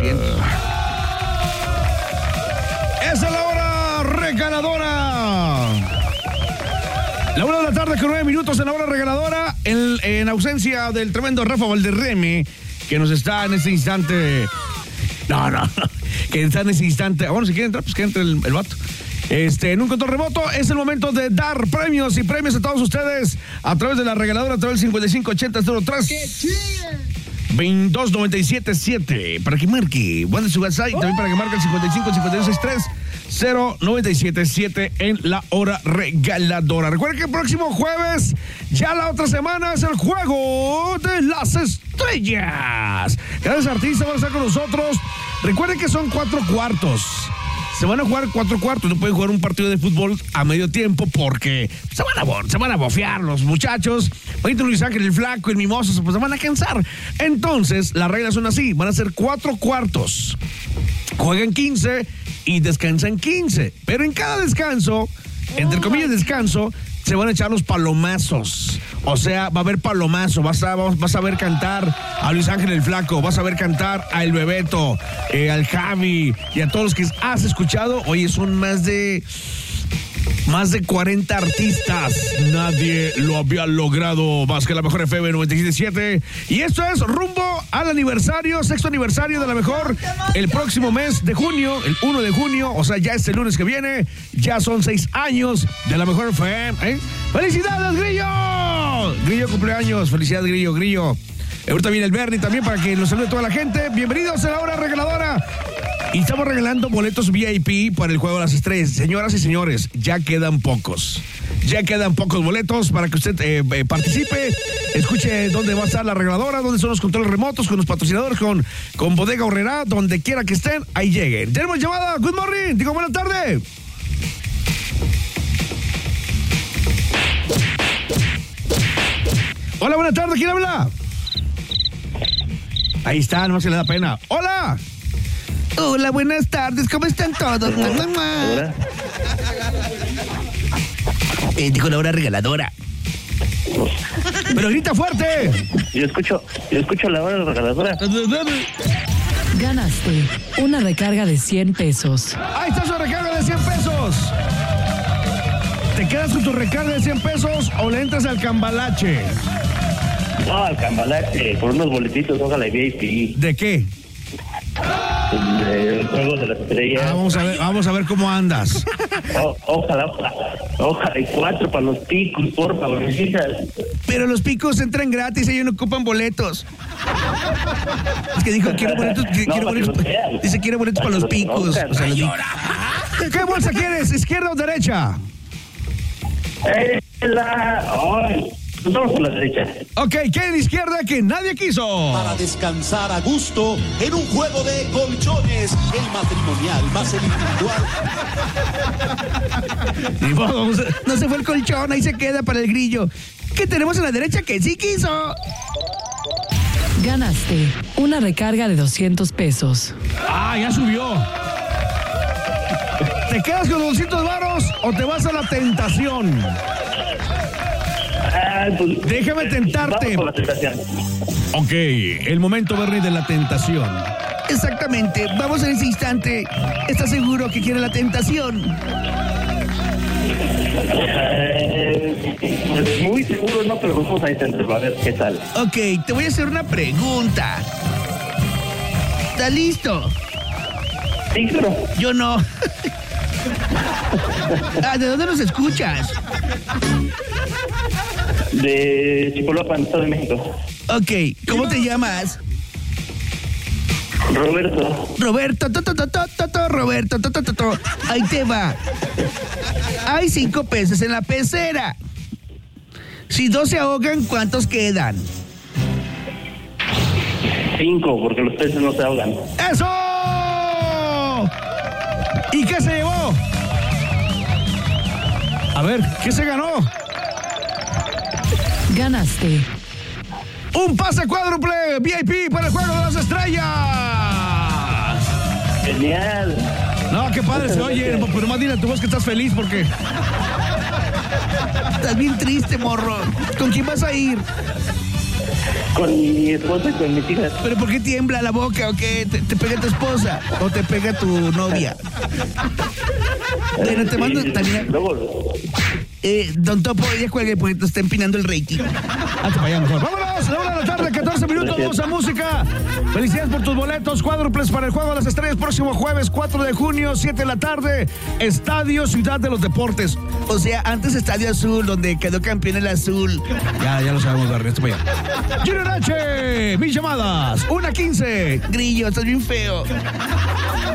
asientos. Esa es la hora regaladora. La 1 de la tarde con 9 minutos en la hora regaladora. En ausencia del tremendo Rafa Valderreme, que nos está en este instante. Que está en ese instante. Bueno, si quiere entrar, pues que entre el vato. En un control remoto es el momento de dar premios y premios a todos ustedes a través de la regaladora, a través del 558003-22977 para que marque. Mande su WhatsApp también para que marque el 555263-0977 en la hora regaladora. Recuerden que el próximo jueves, ya la otra semana, es el Juego de las Estrellas. Grandes artistas van a estar con nosotros. Recuerden que son 4 cuartos. Se van a jugar 4 cuartos, no pueden jugar un partido de fútbol a medio tiempo porque se van a bofear los muchachos. Ahorita Luis Ángel, el Flaco, el Mimoso, pues se van a cansar. Entonces, las reglas son así, van a ser 4 cuartos. Juegan 15 y descansan 15. Pero en cada descanso, entre comillas descanso, se van a echar los palomazos. O sea, va a haber palomazo, vas a ver cantar a Luis Ángel el Flaco, vas a ver cantar a El Bebeto, al Javi y a todos los que has escuchado. Oye, son más de 40 artistas. Nadie lo había logrado más que la Mejor FM 97.7. Y esto es rumbo al aniversario, 6º aniversario de la Mejor, el próximo mes de junio, el 1 de junio, o sea, ya este lunes que viene, ya son 6 años de la Mejor FM. ¡Felicidades, Grillo! Grillo, cumpleaños. Felicidades, Grillo. Ahorita viene el Bernie también para que nos salude toda la gente. Bienvenidos a la hora regaladora. Y estamos regalando boletos VIP para el Juego de las Estrellas. Señoras y señores, ya quedan pocos. Ya quedan pocos boletos para que usted participe. Escuche dónde va a estar la regaladora, dónde son los controles remotos, con los patrocinadores, con Bodega Aurrerá, donde quiera que estén, ahí lleguen. Tenemos llamada. Good morning. Digo, buenas tardes. Hola, buenas tardes. ¿Quién habla? Ahí está, no se le da pena. ¡Hola! Hola, buenas tardes. ¿Cómo están todos? Hola. Dijo la hora regaladora. Pero grita fuerte. Yo escucho la hora regaladora. Ganaste una recarga de 100 pesos. Ahí está su recarga de 100 pesos. ¿Te quedas con tu recarga de 100 pesos o le entras al cambalache? No, al cambalache, por unos boletitos, ojalá y VIP. ¿De qué? El Juego de las Estrellas. Vamos a ver cómo andas. Ojalá y 4 para los picos, por favor, hijas. Pero los picos entran gratis, ellos no ocupan boletos. Es que dijo, quiero boletos, dice, quiero boletos para los picos. O sea, ¿qué bolsa quieres? ¿Izquierda o derecha? Pues vamos por la derecha. Ok, ¿qué en izquierda que nadie quiso? Para descansar a gusto en un juego de colchones, el matrimonial más el individual. Ni modo, no se fue el colchón, ahí se queda para el Grillo. ¿Qué tenemos en la derecha que sí quiso? Ganaste una recarga de 200 pesos. Ah, ya subió. ¿Te quedas con 200 varos o te vas a la tentación? Pues, déjame tentarte. Vamos por la tentación. Ok, el momento, Bernie, de la tentación. Exactamente, vamos en ese instante. ¿Estás seguro que quiere la tentación? Pues muy seguro no, pero vamos a intentarlo, a ver qué tal. Ok, te voy a hacer una pregunta. ¿Estás listo? Sí, pero... Yo no. ¿De dónde nos escuchas? De Chipolapan, Estado de México. Ok, ¿cómo te llamas? Roberto. Roberto. Ahí te va. Hay 5 peces en la pecera. Si 2 se ahogan, ¿cuántos quedan? 5, porque los peces no se ahogan. ¡Eso! ¿Y qué se llevó? A ver, ¿qué se ganó? Ganaste un pase cuádruple VIP para el Juego de las Estrellas. Genial. No, qué padre se oye, pero más dile a tu voz que estás feliz porque... Estás bien triste, morro. ¿Con quién vas a ir? Con mi esposa y con mis hijas. ¿Pero por qué tiembla la boca o qué? ¿Te pega tu esposa o te pega tu novia? Bueno, te mando también... Luego, Don Topo, ya cuelgue porque te está empinando el rating. Hazte para allá mejor. ¡Vámonos! La 1 de la tarde, 14 minutos. Vamos a música. Felicidades por tus boletos cuádruples para el Juego de las Estrellas. Próximo jueves, 4 de junio, 7 de la tarde. Estadio Ciudad de los Deportes. O sea, antes Estadio Azul, donde quedó campeón el azul. Ya lo sabemos, Barry. Hazte para allá. Junior H. Mis llamadas. 1:15. Grillo, estás bien feo.